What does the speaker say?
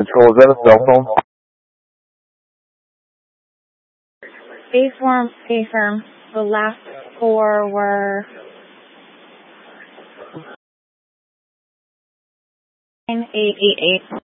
Control, is that a cell phone? Affirm. The last four were 9888.